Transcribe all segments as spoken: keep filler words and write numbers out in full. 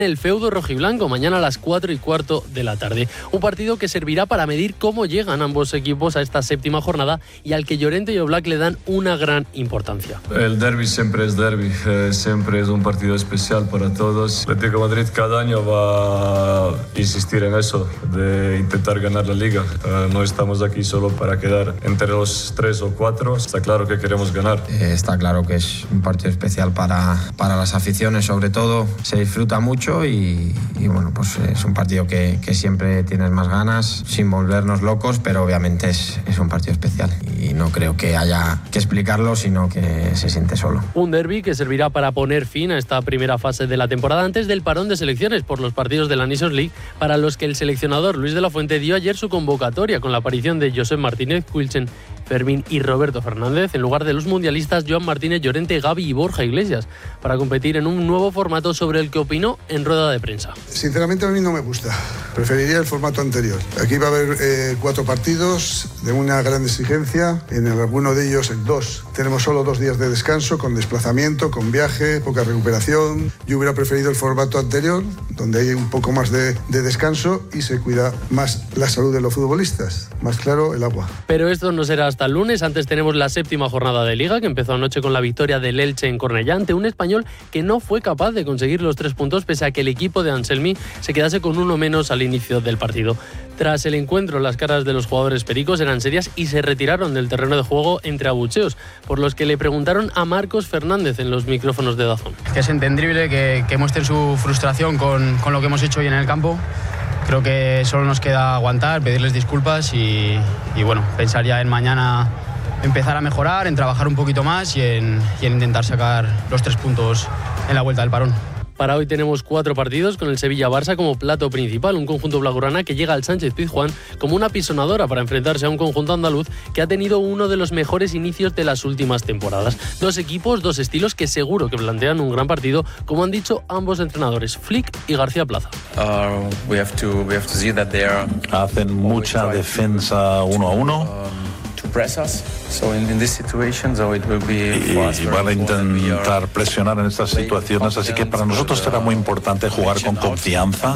el feudo rojiblanco, mañana a las cuatro y cuarto de la tarde. Un partido que servirá para medir cómo llegan ambos equipos a esta séptima jornada y al que Llorente y Oblak le dan una gran importancia. El derbi siempre es derbi, eh, siempre es un partido especial para todos. El Atlético de Madrid cada año va a insistir en eso, de intentar ganar la Liga. Eh, no estamos aquí solo para quedar entre los tres o cuatro, está claro que queremos ganar. Eh, está claro que es un partido especial para, para las aficiones, sobre todo. Se disfruta mucho Y, y bueno, pues es un partido que, que siempre tienes más ganas, sin volvernos locos, pero obviamente es, es un partido especial y no creo que haya que explicarlo, sino que se siente solo. Un derbi que servirá para poner fin a esta primera fase de la temporada antes del parón de selecciones por los partidos de la Nations League, para los que el seleccionador Luis de la Fuente dio ayer su convocatoria con la aparición de Josep Martínez, Quilchen, Fermín y Roberto Fernández, en lugar de los mundialistas Joan Martínez, Llorente, Gavi y Borja Iglesias, para competir en un nuevo formato sobre el que opinó en rueda de prensa. Sinceramente a mí no me gusta, preferiría el formato anterior. Aquí va a haber eh, cuatro partidos de una gran exigencia, en alguno de ellos, en dos, tenemos solo dos días de descanso, con desplazamiento, con viaje, poca recuperación. Yo hubiera preferido el formato anterior, donde hay un poco más de, de descanso y se cuida más la salud de los futbolistas, más claro el agua. Pero esto no será hasta el lunes. Antes tenemos la séptima jornada de Liga, que empezó anoche con la victoria del Elche en Cornellá ante un Español que no fue capaz de conseguir los tres puntos pese a que el equipo de Anselmi se quedase con uno menos al inicio del partido. Tras el encuentro, las caras de los jugadores pericos eran serias y se retiraron del terreno de juego entre abucheos, por los que le preguntaron a Marcos Fernández en los micrófonos de DAZN. Que es entendible que, que muestren su frustración con, con lo que hemos hecho hoy en el campo. Creo que solo nos queda aguantar, pedirles disculpas y, y bueno, pensar ya en mañana empezar a mejorar, en trabajar un poquito más y en, y en intentar sacar los tres puntos en la vuelta del parón. Para hoy tenemos cuatro partidos con el Sevilla-Barça como plato principal, un conjunto blaugrana que llega al Sánchez-Pizjuán como una pisonadora para enfrentarse a un conjunto andaluz que ha tenido uno de los mejores inicios de las últimas temporadas. Dos equipos, dos estilos que seguro que plantean un gran partido, como han dicho ambos entrenadores, Flick y García Plaza. Uh, we have to, we have to see that they are Hacen mucha defensa uno a uno. So in, in this situation, so it will be y van a intentar presionar en estas situaciones, así que para nosotros será muy importante jugar con confianza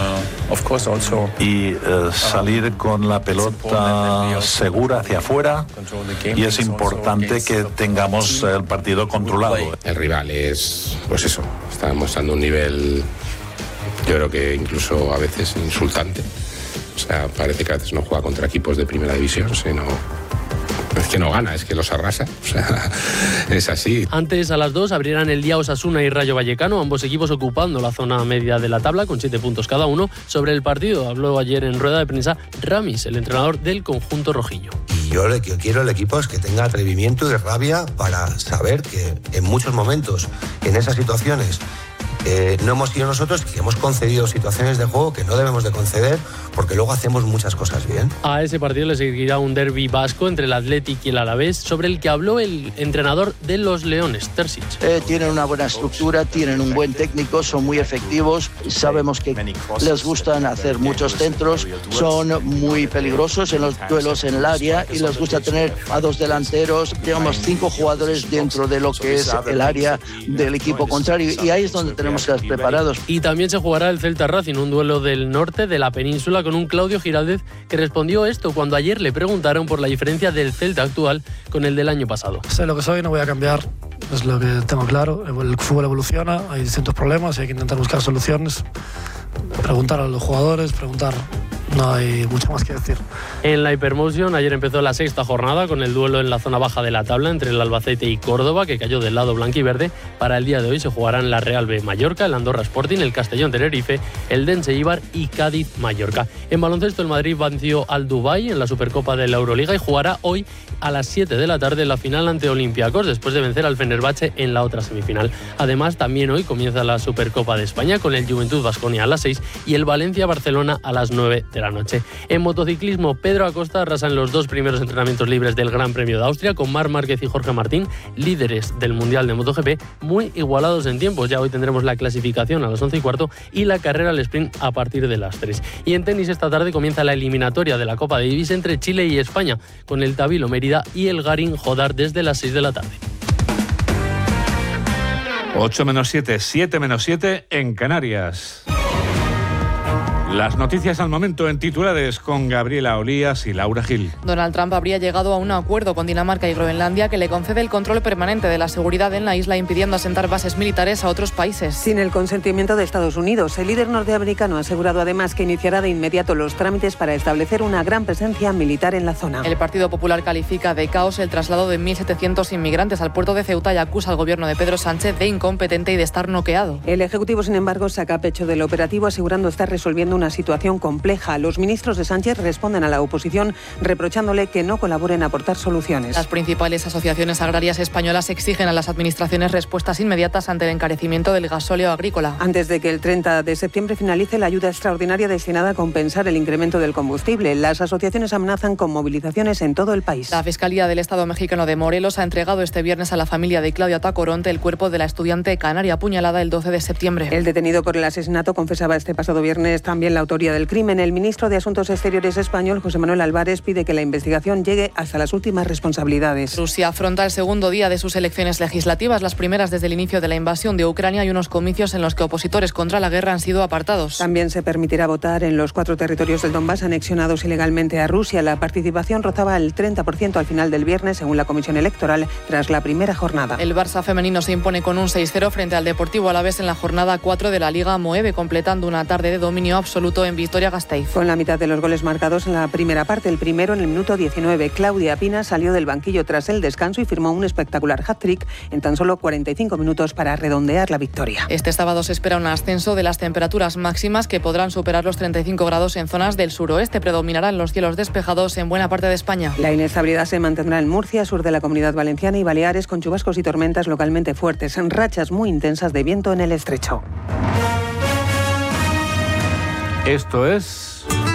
y eh, salir con la pelota segura hacia afuera, y es importante que tengamos el partido controlado. El rival es, pues eso, está mostrando un nivel, yo creo que incluso a veces insultante. O sea, parece que a veces no juega contra equipos de primera división, sino es que no gana, es que los arrasa. O sea, es así. Antes, a las dos, abrirán el día Osasuna y Rayo Vallecano, ambos equipos ocupando la zona media de la tabla con siete puntos cada uno. Sobre el partido habló ayer en rueda de prensa Ramis, el entrenador del conjunto rojillo. Y yo lo que quiero el equipo es que tenga atrevimiento y rabia para saber que en muchos momentos, en esas situaciones, Eh, no hemos sido nosotros que hemos concedido situaciones de juego que no debemos de conceder, porque luego hacemos muchas cosas bien. A ese partido le seguirá un derbi vasco entre el Athletic y el Alavés, sobre el que habló el entrenador de los Leones, Terzic. Eh, tienen una buena estructura, tienen un buen técnico, son muy efectivos, sabemos que les gustan hacer muchos centros, son muy peligrosos en los duelos en el área y les gusta tener a dos delanteros, digamos cinco jugadores dentro de lo que es el área del equipo contrario, y ahí es donde tenemos que estar preparados. Y también se jugará el Celta Racing, un duelo del norte de la península, con un Claudio Giraldez que respondió esto cuando ayer le preguntaron por la diferencia del Celta actual con el del año pasado. Sé lo que soy, no voy a cambiar, es lo que tengo claro. El fútbol evoluciona, hay distintos problemas y hay que intentar buscar soluciones, preguntar a los jugadores, preguntar. No hay mucho más que decir. En la Hypermotion ayer empezó la sexta jornada con el duelo en la zona baja de la tabla entre el Albacete y Córdoba, que cayó del lado blanquiverde. Para el día de hoy se jugarán la Real B Mallorca, el Andorra Sporting, el Castellón Tenerife, el Dense Eibar y Cádiz Mallorca. En baloncesto el Madrid venció al Dubái en la Supercopa de la Euroliga y jugará hoy a las siete de la tarde la final ante Olympiacos, después de vencer al Fenerbahce en la otra semifinal. Además, también hoy comienza la Supercopa de España con el Juventud Baskonia a las seis y el Valencia Barcelona a las nueve de la noche. En motociclismo, Pedro Acosta arrasa en los dos primeros entrenamientos libres del Gran Premio de Austria, con Marc Márquez y Jorge Martín, líderes del Mundial de MotoGP, muy igualados en tiempos. Ya hoy tendremos la clasificación a las once y cuarto y la carrera al sprint a partir de las tres. Y en tenis, esta tarde comienza la eliminatoria de la Copa Davis entre Chile y España, con el Tabilo Mérida y el Garín Jodar desde las seis de la tarde. ocho menos siete, siete menos siete en Canarias. Las noticias al momento en titulares con Gabriela Olías y Laura Gil. Donald Trump habría llegado a un acuerdo con Dinamarca y Groenlandia que le concede el control permanente de la seguridad en la isla, impidiendo asentar bases militares a otros países. Sin el consentimiento de Estados Unidos, el líder norteamericano ha asegurado además que iniciará de inmediato los trámites para establecer una gran presencia militar en la zona. El Partido Popular califica de caos el traslado de mil setecientos inmigrantes al puerto de Ceuta y acusa al gobierno de Pedro Sánchez de incompetente y de estar noqueado. El Ejecutivo, sin embargo, saca pecho del operativo, asegurando estar resolviendo una situación compleja. Los ministros de Sánchez responden a la oposición reprochándole que no colaboren a aportar soluciones. Las principales asociaciones agrarias españolas exigen a las administraciones respuestas inmediatas ante el encarecimiento del gasóleo agrícola. Antes de que el treinta de septiembre finalice la ayuda extraordinaria destinada a compensar el incremento del combustible, las asociaciones amenazan con movilizaciones en todo el país. La Fiscalía del Estado mexicano de Morelos ha entregado este viernes a la familia de Claudia Tacoronte el cuerpo de la estudiante canaria apuñalada el doce de septiembre. El detenido por el asesinato confesaba este pasado viernes también la autoría del crimen. El ministro de Asuntos Exteriores español, José Manuel Álvarez, pide que la investigación llegue hasta las últimas responsabilidades. Rusia afronta el segundo día de sus elecciones legislativas, las primeras desde el inicio de la invasión de Ucrania, y unos comicios en los que opositores contra la guerra han sido apartados. También se permitirá votar en los cuatro territorios del Donbass anexionados ilegalmente a Rusia. La participación rozaba el treinta por ciento al final del viernes, según la Comisión Electoral, tras la primera jornada. El Barça femenino se impone con un seis cero frente al Deportivo Alavés en la jornada cuatro de la Liga Moeve, completando una tarde de dominio absoluto en Vitoria-Gasteiz. Con la mitad de los goles marcados en la primera parte, el primero en el minuto diecinueve. Claudia Pina salió del banquillo tras el descanso y firmó un espectacular hat-trick en tan solo cuarenta y cinco minutos para redondear la victoria. Este sábado se espera un ascenso de las temperaturas máximas que podrán superar los treinta y cinco grados en zonas del suroeste. Predominarán los cielos despejados en buena parte de España. La inestabilidad se mantendrá en Murcia, sur de la Comunidad Valenciana y Baleares, con chubascos y tormentas localmente fuertes, en rachas muy intensas de viento en el estrecho. Esto es...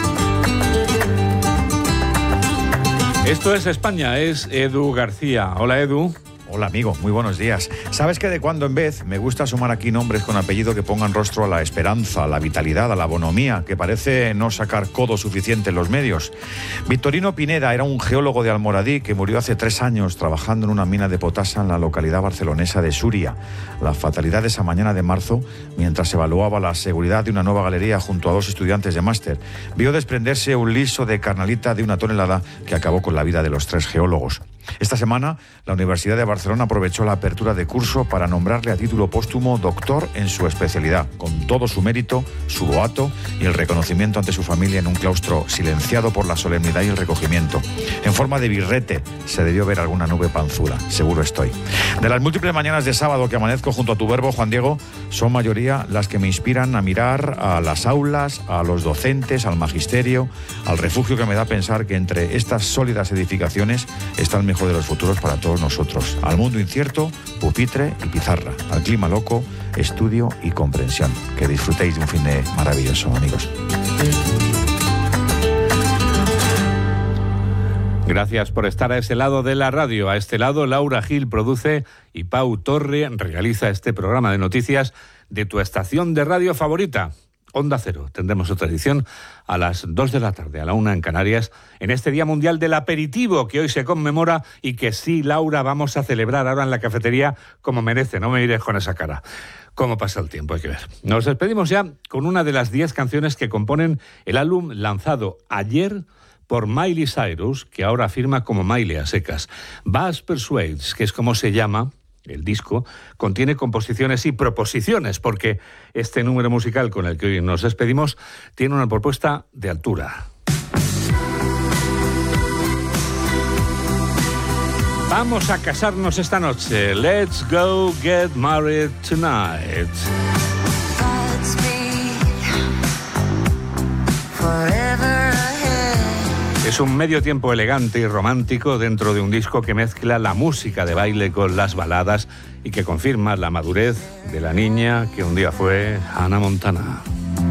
Esto es España, es Edu García. Hola, Edu. Hola, amigo, muy buenos días. ¿Sabes que de cuando en vez me gusta sumar aquí nombres con apellido que pongan rostro a la esperanza, a la vitalidad, a la bonomía, que parece no sacar codo suficiente en los medios? Victorino Pineda era un geólogo de Almoradí que murió hace tres años trabajando en una mina de potasa en la localidad barcelonesa de Súria. La fatalidad de esa mañana de marzo, mientras evaluaba la seguridad de una nueva galería junto a dos estudiantes de máster, vio desprenderse un liso de carnalita de una tonelada que acabó con la vida de los tres geólogos. Esta semana, la Universidad de Barcelona aprovechó la apertura de curso para nombrarle a título póstumo doctor en su especialidad, con todo su mérito, su boato y el reconocimiento ante su familia en un claustro silenciado por la solemnidad y el recogimiento. En forma de birrete se debió ver alguna nube panzuda, seguro estoy. De las múltiples mañanas de sábado que amanezco junto a tu verbo, Juan Diego, son mayoría las que me inspiran a mirar a las aulas, a los docentes, al magisterio, al refugio que me da pensar que entre estas sólidas edificaciones está el mejor de los futuros para todos nosotros. Al mundo incierto, pupitre y pizarra. Al clima loco, estudio y comprensión. Que disfrutéis de un fin de maravilloso, amigos. Gracias por estar a ese lado de la radio. A este lado, Laura Gil produce y Pau Torre realiza este programa de noticias de tu estación de radio favorita. Onda Cero. Tendremos otra edición a las dos de la tarde, a la una en Canarias, en este Día Mundial del Aperitivo que hoy se conmemora y que sí, Laura, vamos a celebrar ahora en la cafetería como merece. No me mires con esa cara. Cómo pasa el tiempo, hay que ver. Nos despedimos ya con una de las diez canciones que componen el álbum lanzado ayer por Miley Cyrus, que ahora firma como Miley a secas. Bass Persuades, que es como se llama. El disco contiene composiciones y proposiciones, porque este número musical con el que hoy nos despedimos tiene una propuesta de altura. Vamos a casarnos esta noche. Let's go get married tonight. Es un medio tiempo elegante y romántico dentro de un disco que mezcla la música de baile con las baladas y que confirma la madurez de la niña que un día fue Hannah Montana.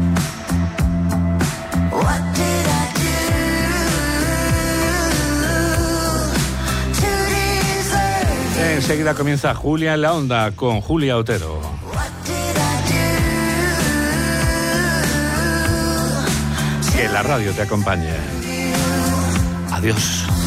Enseguida comienza Julia en la Onda con Julia Otero. Que la radio te acompañe. Adiós.